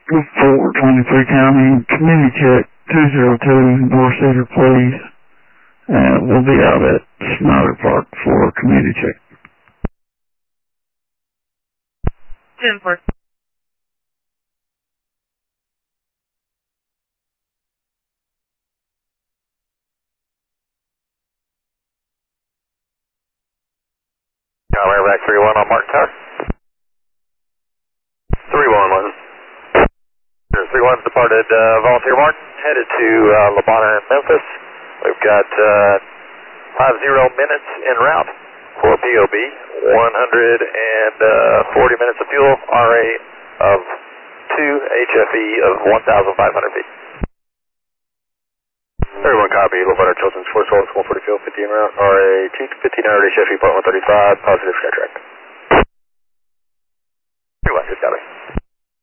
Fort 23 County, community check 202, North Cedar, please. We'll be out at Snyder Park for community check. 10-4. Back 3-1 on Martin Tower. 3-1. 3-1 departed Volunteer Martin, headed to Labana and Memphis. We've got 50 minutes en route for POB, 140 minutes of fuel, RA of 2, HFE of 1,500 feet. 31 copy, Labana Children's Force Solar, 140 fuel, 50 en route, RA 2, 1500 HFE, point 135, positive, sky track. 3-1, just got it.